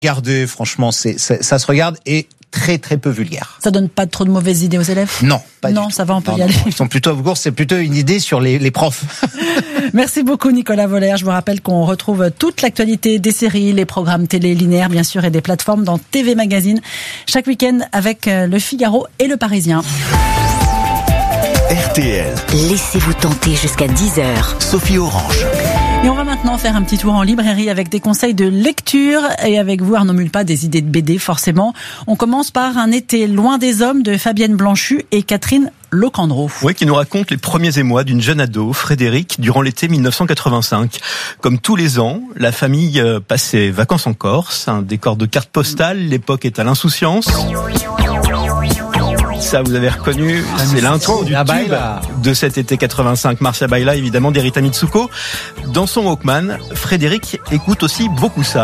Regardez, franchement, ça se regarde et très très peu vulgaire. Ça donne pas trop de mauvaises idées aux élèves ? Non, pas du tout. Non, ça va, on peut y aller. Ils sont plutôt courts, c'est plutôt une idée sur les profs. Merci beaucoup Nicolas Voller. Je vous rappelle qu'on retrouve toute l'actualité des séries, les programmes télé linéaires bien sûr et des plateformes dans TV Magazine chaque week-end avec Le Figaro et Le Parisien. RTL. Laissez-vous tenter jusqu'à 10h. Sophie Orange. Et on va maintenant faire un petit tour en librairie avec des conseils de lecture et avec vous Arnaud Mulpa, des idées de BD forcément. On commence par Un été loin des hommes de Fabienne Blanchu et Catherine Locandreau. Oui, qui nous raconte les premiers émois d'une jeune ado, Frédéric, durant l'été 1985. Comme tous les ans, la famille passe ses vacances en Corse, un décor de carte postale, l'époque est à l'insouciance. Ça, vous avez reconnu, c'est l'intro du tube de cet été 85. Marcia Baila, évidemment, d'Erita Mitsuko. Dans son Walkman, Frédéric écoute aussi beaucoup ça.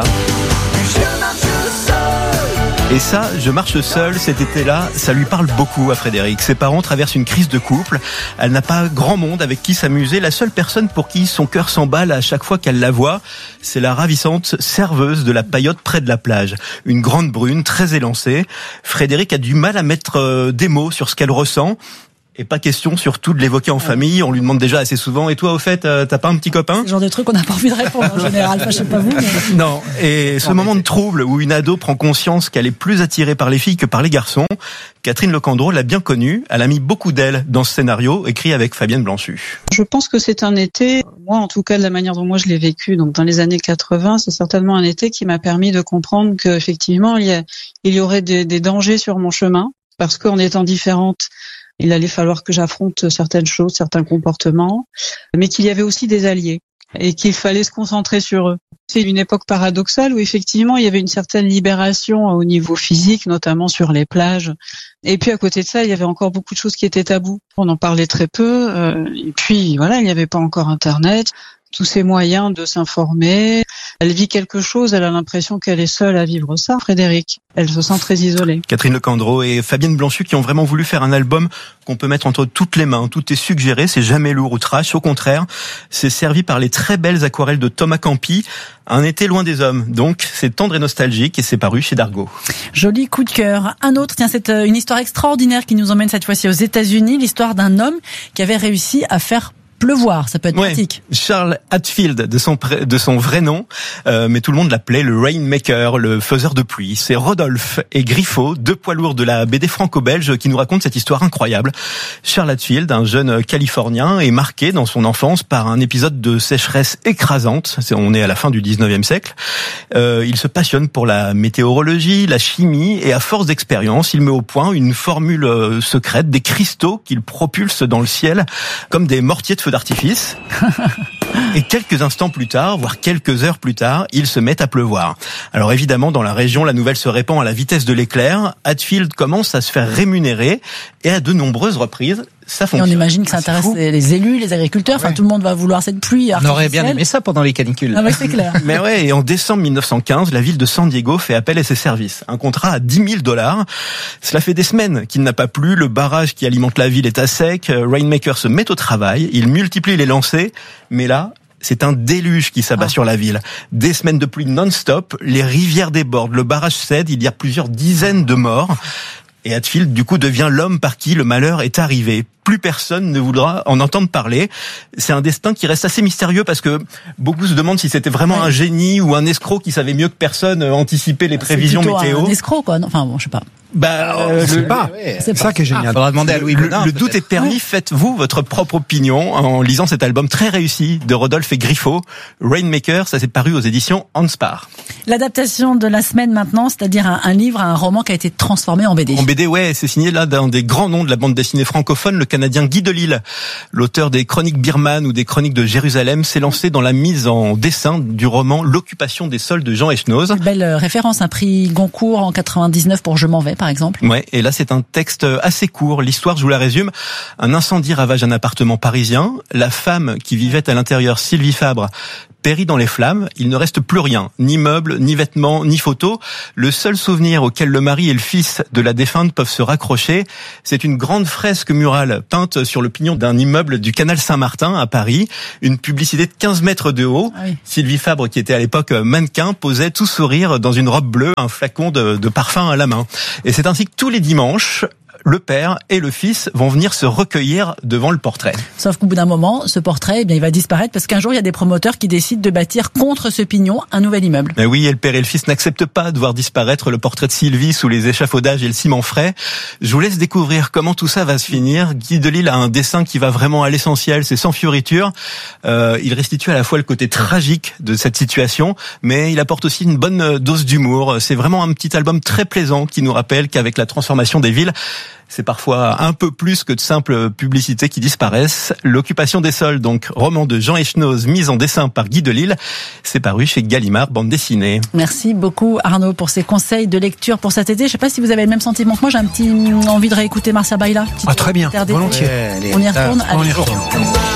Et ça, Je marche seul, cet été-là, ça lui parle beaucoup à Frédéric. Ses parents traversent une crise de couple. Elle n'a pas grand monde avec qui s'amuser. La seule personne pour qui son cœur s'emballe à chaque fois qu'elle la voit, c'est la ravissante serveuse de la paillote près de la plage. Une grande brune, très élancée. Frédéric a du mal à mettre des mots sur ce qu'elle ressent. Et pas question surtout de l'évoquer en famille. On lui demande déjà assez souvent. Et toi, au fait, t'as pas un petit copain ? C'est le genre de truc on n'a pas envie de répondre en général. Enfin, je sais pas vous. Mais... Non. Et ce moment de trouble où une ado prend conscience qu'elle est plus attirée par les filles que par les garçons, Catherine Locandreau l'a bien connue. Elle a mis beaucoup d'elle dans ce scénario, écrit avec Fabienne Blanchu. Je pense que c'est un été, moi en tout cas de la manière dont moi je l'ai vécu, donc dans les années 80, c'est certainement un été qui m'a permis de comprendre qu'effectivement il y aurait des dangers sur mon chemin, parce qu'en étant différente, il allait falloir que j'affronte certaines choses, certains comportements, mais qu'il y avait aussi des alliés et qu'il fallait se concentrer sur eux. C'est une époque paradoxale où effectivement il y avait une certaine libération au niveau physique, notamment sur les plages. Et puis à côté de ça, il y avait encore beaucoup de choses qui étaient tabous. On en parlait très peu. Et puis voilà, il n'y avait pas encore Internet. Tous ces moyens de s'informer. Elle vit quelque chose, elle a l'impression qu'elle est seule à vivre ça, Frédéric. Elle se sent très isolée. Catherine Locandreau et Fabienne Blanchu qui ont vraiment voulu faire un album qu'on peut mettre entre toutes les mains. Tout est suggéré, c'est jamais lourd ou trash, au contraire. C'est servi par les très belles aquarelles de Thomas Campi. Un été loin des hommes, donc c'est tendre et nostalgique et c'est paru chez Dargaud. Joli coup de cœur. Un autre, tiens, c'est une histoire extraordinaire qui nous emmène cette fois-ci aux États-Unis, l'histoire d'un homme qui avait réussi à faire pleuvoir, ça peut être pratique. Charles Hatfield, de son vrai nom, mais tout le monde l'appelait le Rainmaker, le faiseur de pluie. C'est Rodolphe et Griffo, deux poids lourds de la BD franco-belge, qui nous racontent cette histoire incroyable. Charles Hatfield, un jeune Californien, est marqué dans son enfance par un épisode de sécheresse écrasante. On est à la fin du 19e siècle. Il se passionne pour la météorologie, la chimie, et à force d'expérience, il met au point une formule secrète, des cristaux qu'il propulse dans le ciel comme des mortiers de feu d'artifice. Et quelques instants plus tard, voire quelques heures plus tard, il se met à pleuvoir. Alors évidemment, dans la région, la nouvelle se répand à la vitesse de l'éclair. Hatfield commence à se faire rémunérer et à de nombreuses reprises, ça fonctionne. Et on imagine que ça intéresse les élus, les agriculteurs. Enfin, tout le monde va vouloir cette pluie artificielle. On aurait bien aimé ça pendant les canicules. Ah ouais, c'est clair. Mais ouais, et en décembre 1915, la ville de San Diego fait appel à ses services. Un contrat à $10 000. Cela fait des semaines qu'il n'a pas plu. Le barrage qui alimente la ville est à sec. Rainmaker se met au travail. Il multiplie les lancers. Mais là, c'est un déluge qui s'abat sur la ville. Des semaines de pluie non-stop. Les rivières débordent. Le barrage cède. Il y a plusieurs dizaines de morts. Et Hatfield, du coup, devient l'homme par qui le malheur est arrivé. Plus personne ne voudra en entendre parler. C'est un destin qui reste assez mystérieux parce que beaucoup se demandent si c'était vraiment un génie ou un escroc qui savait mieux que personne anticiper les prévisions météo. C'est plutôt un escroc, quoi. Enfin bon, je sais pas. C'est ça qui est génial. Faudra demander à Louis Baudin. Le doute est permis. Faites-vous votre propre opinion en lisant cet album très réussi de Rodolphe et Griffo. Rainmaker, ça s'est paru aux éditions Hanspar. L'adaptation de la semaine maintenant, c'est-à-dire un livre, un roman qui a été transformé en BD. En BD, ouais, c'est signé là d'un des grands noms de la bande dessinée francophone, le Canadien Guy Delisle. L'auteur des Chroniques birmanes ou des Chroniques de Jérusalem s'est lancé dans la mise en dessin du roman L'occupation des sols de Jean Echnoz. Belle référence, un prix Goncourt en 99 pour Je m'en vais, par exemple. Ouais, et là c'est un texte assez court. L'histoire, je vous la résume. Un incendie ravage un appartement parisien. La femme qui vivait à l'intérieur, Sylvie Fabre, périt dans les flammes. Il ne reste plus rien, ni meubles, ni vêtements, ni photos. Le seul souvenir auquel le mari et le fils de la défunte peuvent se raccrocher, c'est une grande fresque murale peinte sur le pignon d'un immeuble du canal Saint-Martin à Paris. Une publicité de 15 mètres de haut. Ah oui. Sylvie Fabre, qui était à l'époque mannequin, posait tout sourire dans une robe bleue, un flacon de parfum à la main. Et c'est ainsi que tous les dimanches, le père et le fils vont venir se recueillir devant le portrait. Sauf qu'au bout d'un moment, ce portrait, il va disparaître parce qu'un jour, il y a des promoteurs qui décident de bâtir contre ce pignon un nouvel immeuble. Mais oui, et le père et le fils n'acceptent pas de voir disparaître le portrait de Sylvie sous les échafaudages et le ciment frais. Je vous laisse découvrir comment tout ça va se finir. Guy Delisle a un dessin qui va vraiment à l'essentiel, c'est sans fioriture. Il restitue à la fois le côté tragique de cette situation, mais il apporte aussi une bonne dose d'humour. C'est vraiment un petit album très plaisant qui nous rappelle qu'avec la transformation des villes, c'est parfois un peu plus que de simples publicités qui disparaissent. L'occupation des sols, donc roman de Jean Echenoz, mis en dessin par Guy Delisle, c'est paru chez Gallimard, bande dessinée. Merci beaucoup Arnaud pour ces conseils de lecture pour cet été. Je ne sais pas si vous avez le même sentiment que moi, j'ai un petit envie de réécouter Marcia Baila. Très bien, volontiers. On y retourne.